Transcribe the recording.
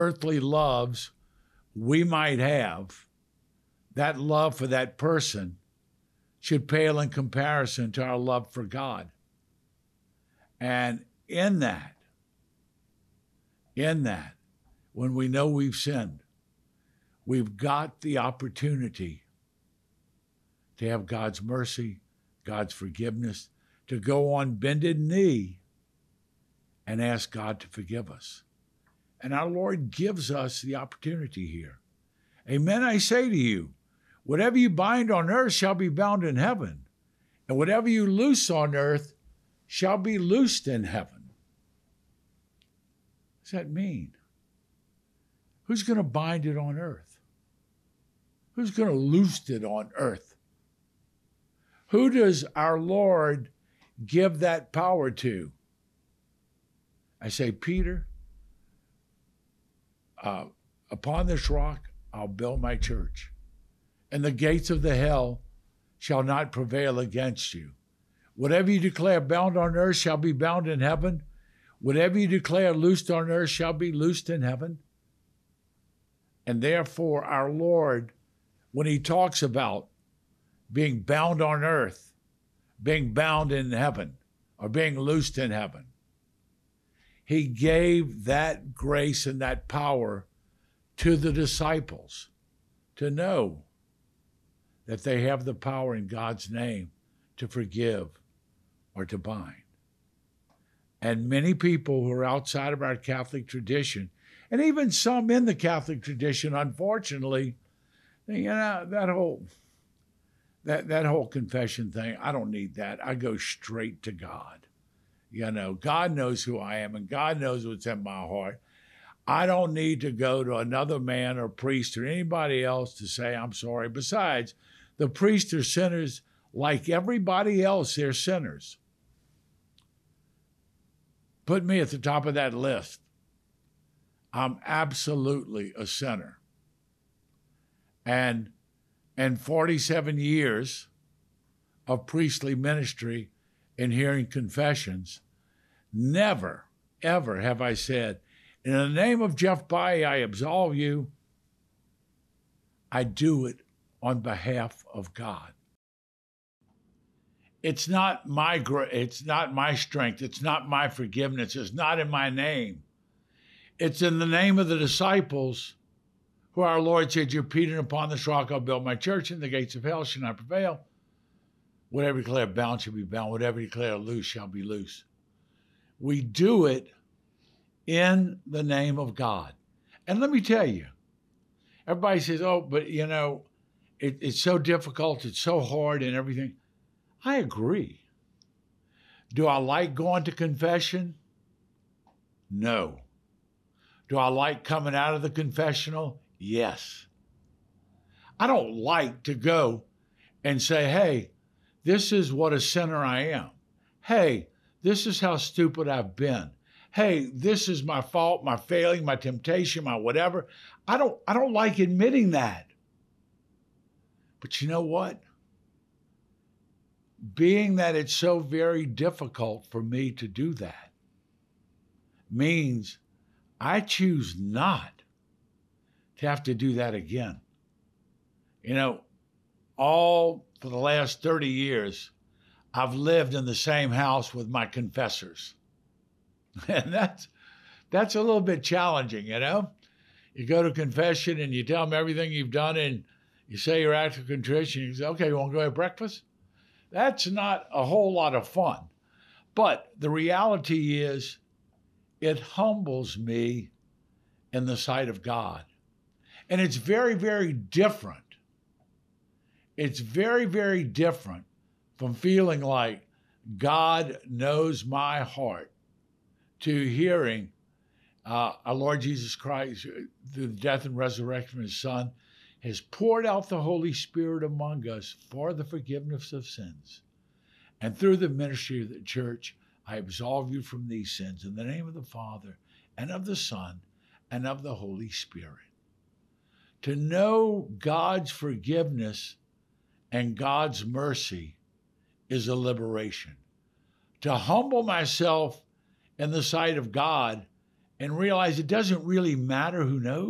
earthly loves we might have, that love for that person should pale in comparison to our love for God. And in that, when we know we've sinned, we've got the opportunity to have God's mercy, God's forgiveness, to go on bended knee and ask God to forgive us. And our Lord gives us the opportunity here. Amen, I say to you, whatever you bind on earth shall be bound in heaven, and whatever you loose on earth shall be loosed in heaven. What does that mean? Who's going to bind it on earth? Who's going to loose it on earth? Who does our Lord give that power to? I say, Peter, upon this rock I'll build my church, and the gates of the hell shall not prevail against you. Whatever you declare bound on earth shall be bound in heaven. Whatever you declare loosed on earth shall be loosed in heaven. And therefore our Lord, when he talks about being bound on earth, being bound in heaven, or being loosed in heaven, he gave that grace and that power to the disciples to know that they have the power in God's name to forgive or to bind. And many people who are outside of our Catholic tradition, and even some in the Catholic tradition, unfortunately, that whole confession thing, I don't need that. I go straight to God. God knows who I am, and God knows what's in my heart. I don't need to go to another man or priest or anybody else to say I'm sorry. Besides, the priests are sinners like everybody else. They're sinners. Put me at the top of that list. I'm absolutely a sinner. And in 47 years of priestly ministry and hearing confessions, never, ever have I said, in the name of Jeff Baye, I absolve you. I do it on behalf of God. It's not my strength. It's not my forgiveness. It's not in my name. It's in the name of the disciples who our Lord said, you're Peter, and upon this rock I'll build my church, and the gates of hell shall not prevail. Whatever you declare bound shall be bound. Whatever you declare loose shall be loose. We do it in the name of God. And let me tell you, everybody says, oh, but it's so difficult, it's so hard and everything. I agree. Do I like going to confession? No. Do I like coming out of the confessional? Yes. I don't like to go and say, hey, this is what a sinner I am. Hey, this is how stupid I've been. Hey, this is my fault, my failing, my temptation, my whatever. I don't like admitting that. But you know what? Being that it's so very difficult for me to do that means I choose not to have to do that again. All for the last 30 years, I've lived in the same house with my confessors. And that's a little bit challenging, You go to confession and you tell them everything you've done and you say your act of contrition. You say, okay, you want to go have breakfast? That's not a whole lot of fun. But the reality is it humbles me in the sight of God. And it's very, very different. It's very, very different from feeling like God knows my heart to hearing our Lord Jesus Christ, through the death and resurrection of his Son, has poured out the Holy Spirit among us for the forgiveness of sins. And through the ministry of the church, I absolve you from these sins in the name of the Father and of the Son and of the Holy Spirit. To know God's forgiveness and God's mercy is a liberation. To humble myself in the sight of God and realize it doesn't really matter who knows.